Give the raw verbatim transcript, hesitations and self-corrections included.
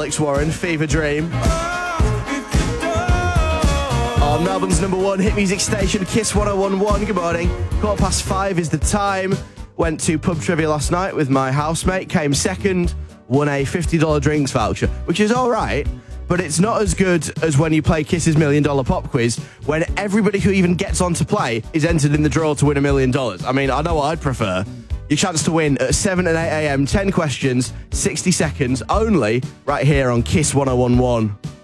Alex Warren, Fever Dream. On Melbourne's number one hit music station, Kiss one oh one point one. Good morning. Quarter past five is the time. Went to pub trivia last night with my housemate, came second, won a fifty dollars drinks voucher, which is all right, but it's not as good as when you play Kiss's Million Dollar Pop Quiz, when everybody who even gets on to play is entered in the draw to win a million dollars. I mean, I know what I'd prefer. Your chance to win at seven and eight a.m, ten questions, sixty seconds, only right here on Kiss one oh one point one.